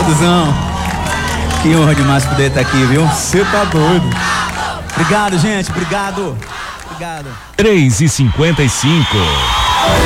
Duduzão. Que honra demais poder estar aqui, viu? Você tá doido. Obrigado, gente. Obrigado. 3:55.